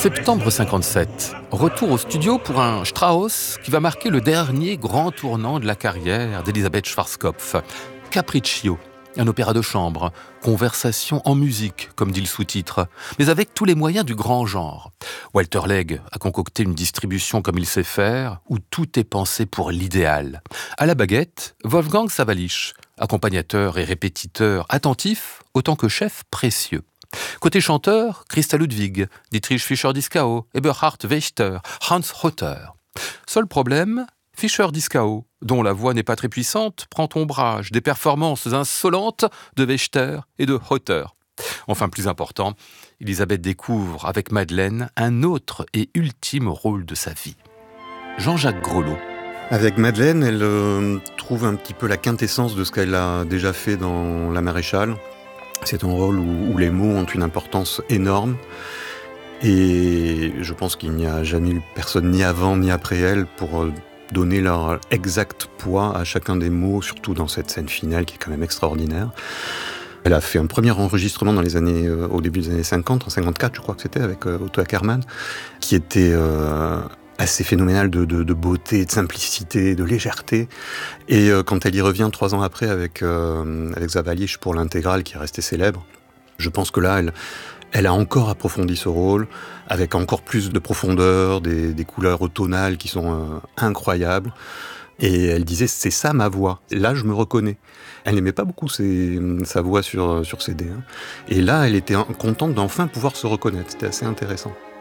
Septembre 57, retour au studio pour un Strauss qui va marquer le dernier grand tournant de la carrière d'Elisabeth Schwarzkopf. Capriccio, un opéra de chambre, conversation en musique, comme dit le sous-titre, mais avec tous les moyens du grand genre. Walter Legge a concocté une distribution comme il sait faire, où tout est pensé pour l'idéal. À la baguette, Wolfgang Sawallisch, accompagnateur et répétiteur attentif, autant que chef précieux. Côté chanteur, Christa Ludwig, Dietrich Fischer-Dieskau, Eberhard Wächter, Hans Hotter. Seul problème, Fischer-Dieskau, dont la voix n'est pas très puissante, prend ombrage des performances insolentes de Wächter et de Hotter. Enfin, plus important, Elisabeth découvre avec Madeleine un autre et ultime rôle de sa vie. Jean-Jacques Grelot. Avec Madeleine, elle trouve un petit peu la quintessence de ce qu'elle a déjà fait dans La Maréchale. C'est un rôle où les mots ont une importance énorme. Et je pense qu'il n'y a jamais eu personne ni avant ni après elle pour donner leur exact poids à chacun des mots, surtout dans cette scène finale qui est quand même extraordinaire. Elle a fait un premier enregistrement au début des années 50, en 54 je crois que c'était, avec Otto Ackermann, qui était assez phénoménal de beauté, de simplicité, de légèreté. Et quand elle y revient 3 ans après avec Sawallisch pour l'intégrale qui est restée célèbre, je pense que là, elle a encore approfondi ce rôle, avec encore plus de profondeur, des couleurs tonales qui sont incroyables. Et elle disait, c'est ça ma voix. Là, je me reconnais. Elle n'aimait pas beaucoup sa voix sur CD. Et là, elle était contente d'enfin pouvoir se reconnaître. C'était assez intéressant.